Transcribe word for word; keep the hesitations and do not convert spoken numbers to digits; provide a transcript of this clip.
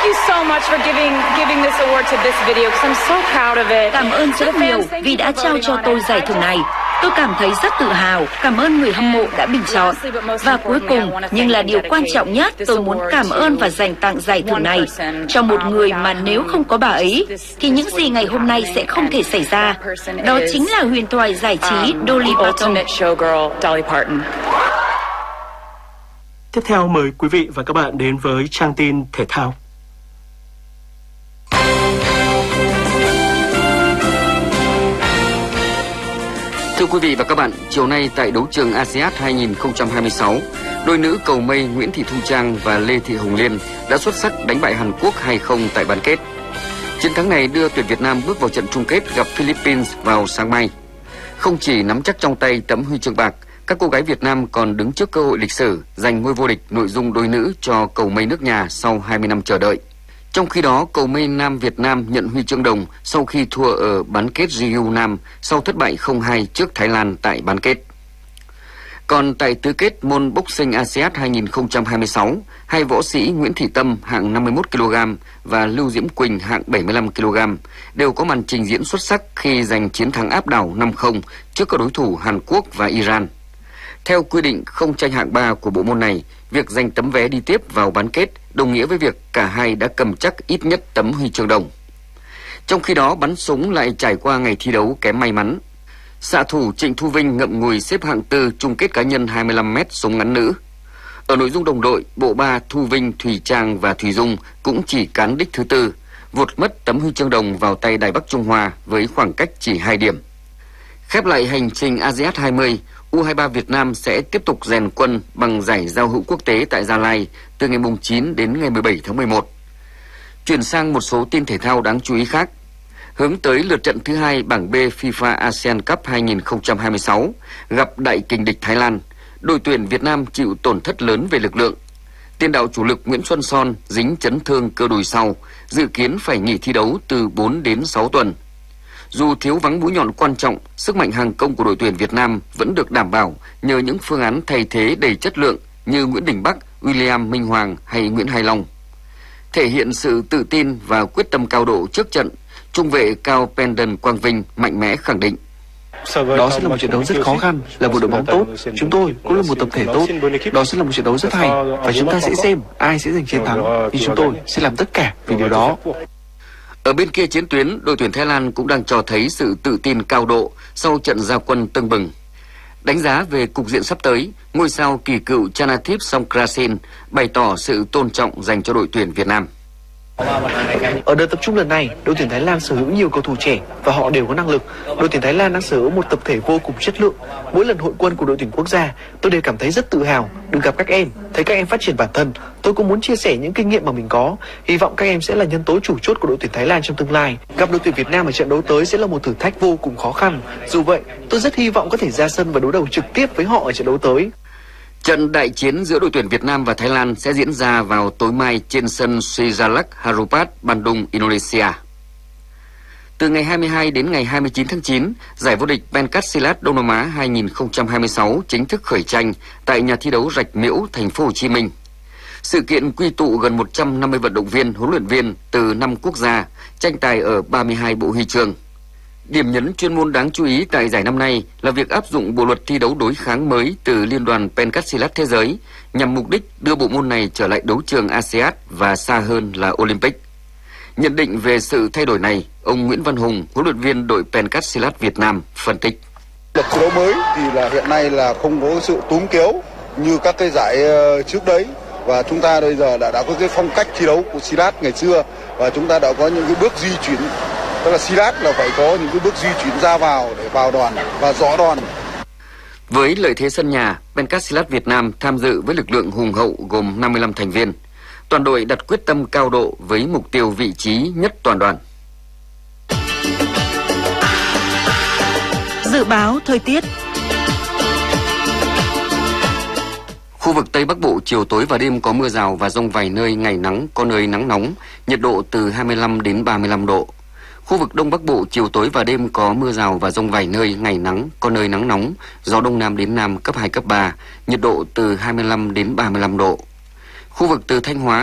you so much for giving giving this award to this video because I'm so proud of it. Cảm ơn rất nhiều vì đã trao cho tôi giải thưởng này. Tôi cảm thấy rất tự hào, cảm ơn người hâm mộ đã bình chọn. Và cuối cùng, nhưng là điều quan trọng nhất, tôi muốn cảm ơn và dành tặng giải thưởng này cho một người mà nếu không có bà ấy, thì những gì ngày hôm nay sẽ không thể xảy ra. Đó chính là huyền thoại giải trí Dolly Parton. Tiếp theo mời quý vị và các bạn đến với trang tin thể thao. Thưa quý vị và các bạn, chiều nay tại đấu trường a sê an hai không hai sáu, đôi nữ cầu mây Nguyễn Thị Thu Trang và Lê Thị Hồng Liên đã xuất sắc đánh bại Hàn Quốc hai không tại bán kết. Chiến thắng này đưa tuyển Việt Nam bước vào trận chung kết gặp Philippines vào sáng mai. Không chỉ nắm chắc trong tay tấm huy chương bạc, các cô gái Việt Nam còn đứng trước cơ hội lịch sử giành ngôi vô địch nội dung đôi nữ cho cầu mây nước nhà sau hai mươi năm chờ đợi. Trong khi đó, cầu mây nam Việt Nam nhận huy chương đồng sau khi thua ở bán kết giê u Nam sau thất bại không hai trước Thái Lan tại bán kết. Còn tại tứ kết môn boxing a sê an hai không hai sáu, hai võ sĩ Nguyễn Thị Tâm hạng năm mươi mốt ki lô gam và Lưu Diễm Quỳnh hạng bảy mươi lăm ki lô gam đều có màn trình diễn xuất sắc khi giành chiến thắng áp đảo năm không trước các đối thủ Hàn Quốc và Iran. Theo quy định không tranh hạng ba của bộ môn này, việc giành tấm vé đi tiếp vào bán kết đồng nghĩa với việc cả hai đã cầm chắc ít nhất tấm huy chương đồng. Trong khi đó, bắn súng lại trải qua ngày thi đấu kém may mắn. Xạ thủ Trịnh Thu Vinh ngậm ngùi xếp hạng tư chung kết cá nhân hai mươi lăm mét súng ngắn nữ. Ở nội dung đồng đội, bộ ba Thu Vinh, Thùy Trang và Thùy Dung cũng chỉ cán đích thứ tư, vụt mất tấm huy chương đồng vào tay Đài Bắc Trung Hoa với khoảng cách chỉ hai điểm. Khép lại hành trình a sê an hai mươi, u hai ba Việt Nam sẽ tiếp tục rèn quân bằng giải giao hữu quốc tế tại Gia Lai từ ngày chín đến ngày mười bảy tháng mười một. Chuyển sang một số tin thể thao đáng chú ý khác. Hướng tới lượt trận thứ hai bảng B FIFA ASEAN Cup hai không hai sáu gặp đại kình địch Thái Lan, đội tuyển Việt Nam chịu tổn thất lớn về lực lượng. Tiền đạo chủ lực Nguyễn Xuân Son dính chấn thương cơ đùi sau, dự kiến phải nghỉ thi đấu từ bốn đến sáu tuần. Dù thiếu vắng mũi nhọn quan trọng, sức mạnh hàng công của đội tuyển Việt Nam vẫn được đảm bảo nhờ những phương án thay thế đầy chất lượng như Nguyễn Đình Bắc, William Minh Hoàng hay Nguyễn Hải Long. Thể hiện sự tự tin và quyết tâm cao độ trước trận, trung vệ Cao Pendon Quang Vinh mạnh mẽ khẳng định: đó sẽ là một trận đấu rất khó khăn, là một đội bóng tốt, chúng tôi cũng là một tập thể tốt, đó sẽ là một trận đấu rất hay và chúng ta sẽ xem ai sẽ giành chiến thắng, nhưng chúng tôi sẽ làm tất cả vì điều đó. Ở bên kia chiến tuyến, đội tuyển Thái Lan cũng đang cho thấy sự tự tin cao độ sau trận ra quân tưng bừng. Đánh giá về cục diện sắp tới, ngôi sao kỳ cựu Chanathip Songkrasin bày tỏ sự tôn trọng dành cho đội tuyển Việt Nam. Ở đợt tập trung lần này, đội tuyển Thái Lan sở hữu nhiều cầu thủ trẻ và họ đều có năng lực. Đội tuyển Thái Lan đang sở hữu một tập thể vô cùng chất lượng. Mỗi lần hội quân của đội tuyển quốc gia, tôi đều cảm thấy rất tự hào được gặp các em, thấy các em phát triển bản thân. Tôi cũng muốn chia sẻ những kinh nghiệm mà mình có. Hy vọng các em sẽ là nhân tố chủ chốt của đội tuyển Thái Lan trong tương lai. Gặp đội tuyển Việt Nam ở trận đấu tới sẽ là một thử thách vô cùng khó khăn. Dù vậy, tôi rất hy vọng có thể ra sân và đối đầu trực tiếp với họ ở trận đấu tới. Trận đại chiến giữa đội tuyển Việt Nam và Thái Lan sẽ diễn ra vào tối mai trên sân Sijalak Harupat, Bandung, Indonesia. Từ ngày hai mươi hai đến ngày hai mươi chín tháng chín, giải vô địch Pencastilat Đông Nam Á hai không hai sáu chính thức khởi tranh tại nhà thi đấu Rạch Miễu, thành phố Hồ Chí Minh. Sự kiện quy tụ gần một trăm năm mươi vận động viên, huấn luyện viên từ năm quốc gia, tranh tài ở ba mươi hai bộ huy chương. Điểm nhấn chuyên môn đáng chú ý tại giải năm nay là việc áp dụng bộ luật thi đấu đối kháng mới từ Liên đoàn Pencastilat Thế giới nhằm mục đích đưa bộ môn này trở lại đấu trường a sê an và xa hơn là Olympic. Nhận định về sự thay đổi này, ông Nguyễn Văn Hùng, huấn luyện viên đội Pencastilat Việt Nam phân tích: Luật thi đấu mới thì là hiện nay là không có sự túm kéo như các cái giải trước đấy, và chúng ta bây giờ đã đã có cái phong cách thi đấu của Silat ngày xưa, và chúng ta đã có những cái bước di chuyển. Tức là Silat là phải có những cái bước di chuyển ra vào để vào đoàn và rõ đoàn. Với lợi thế sân nhà, Pencastilat Việt Nam tham dự với lực lượng hùng hậu gồm năm mươi lăm thành viên. Toàn đội đặt quyết tâm cao độ với mục tiêu vị trí nhất toàn đoàn. Dự báo thời tiết. Khu vực Tây Bắc Bộ chiều tối và đêm có mưa rào và dông vài nơi, ngày nắng, có nơi nắng nóng, nhiệt độ từ hai mươi lăm đến ba mươi lăm độ. Khu vực Đông Bắc Bộ chiều tối và đêm có mưa rào và dông vài nơi, ngày nắng, có nơi nắng nóng, gió Đông Nam đến Nam cấp hai, cấp ba, nhiệt độ từ hai mươi lăm đến ba mươi lăm độ. Khu vực từ Thanh Hóa